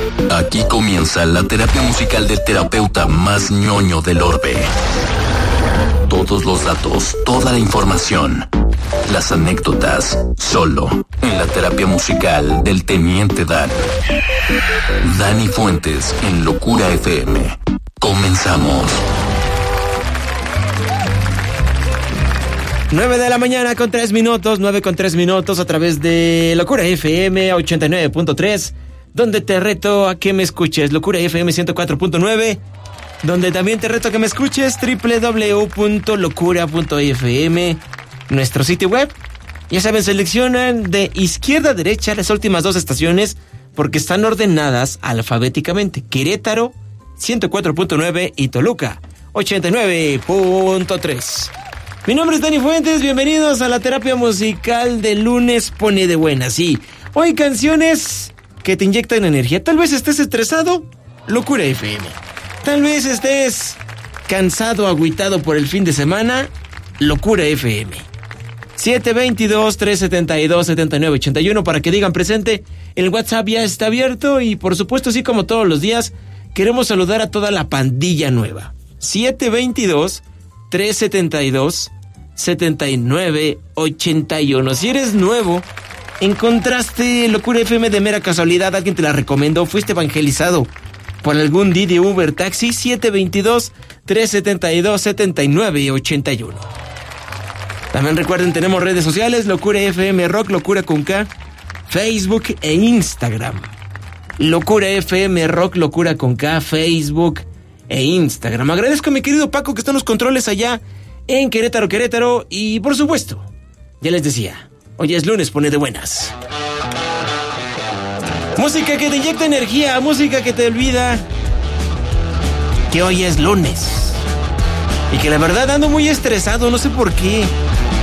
Aquí comienza la terapia musical del terapeuta más ñoño del orbe. Todos los datos, toda la información, las anécdotas, solo en la terapia musical del Teniente Dan. Dani Fuentes en Locura FM. Comenzamos. 9 de la mañana con 3 minutos, 9 con 3 minutos a través de Locura FM 89.3, donde te reto a que me escuches. Locura FM 104.9, donde también te reto a que me escuches. www.locura.fm, nuestro sitio web. Ya saben, seleccionan de izquierda a derecha las últimas dos estaciones porque están ordenadas alfabéticamente. Querétaro 104.9 y Toluca 89.3. Mi nombre es Dani Fuentes, bienvenidos a la terapia musical de lunes pone de buenas. Sí, hoy canciones que te inyectan energía. Tal vez estés estresado, Locura FM. Tal vez estés cansado, agüitado por el fin de semana, Locura FM. 722-372-7981 para que digan presente. El WhatsApp ya está abierto y por supuesto, así como todos los días, queremos saludar a toda la pandilla nueva. 722-372-7981. Si eres nuevo, encontraste Locura FM de mera casualidad, alguien te la recomendó, fuiste evangelizado por algún Didi, Uber, Taxi, 722-372-7981. También recuerden, tenemos redes sociales, Locura FM Rock, Locura con K, Facebook e Instagram. Locura FM Rock, Locura con K, Facebook e Instagram. Agradezco a mi querido Paco que está en los controles allá en Querétaro. Y por supuesto, ya les decía, hoy es lunes, pone de buenas. Música que te inyecta energía, música que te olvida que hoy es lunes. Y que la verdad ando muy estresado, no sé por qué.